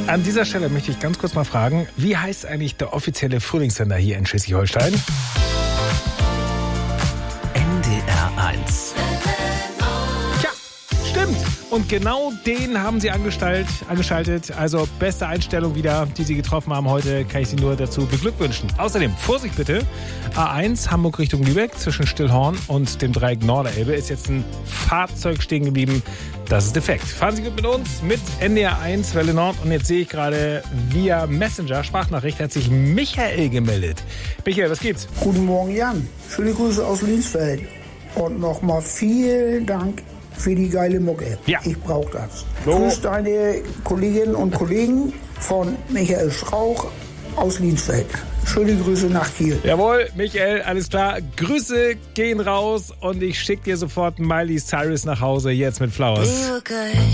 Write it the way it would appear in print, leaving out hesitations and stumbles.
An dieser Stelle möchte ich ganz kurz mal fragen, wie heißt eigentlich der offizielle Frühlingssender hier in Schleswig-Holstein? NDR 1. Tja, stimmt. Und genau den haben sie angeschaltet. Also beste Einstellung wieder, die sie getroffen haben heute, kann ich sie nur dazu beglückwünschen. Außerdem, Vorsicht bitte, A1 Hamburg Richtung Lübeck zwischen Stillhorn und dem Dreieck Norderelbe ist jetzt ein Fahrzeug stehen geblieben. Das ist defekt. Fahren Sie gut mit uns, mit NDR 1 Welle Nord. Und jetzt sehe ich gerade via Messenger, Sprachnachricht, hat sich Michael gemeldet. Michael, was geht's? Guten Morgen, Jan. Schöne Grüße aus Linsfeld. Und nochmal vielen Dank für die geile Mucke. Ja. Ich brauche das. So. Grüß deine Kolleginnen und Kollegen von Michael Strauch aus Linsfeld. Schöne Grüße nach Kiel. Jawohl, Michael, alles klar. Grüße gehen raus und ich schicke dir sofort Miley Cyrus nach Hause, jetzt mit Flowers.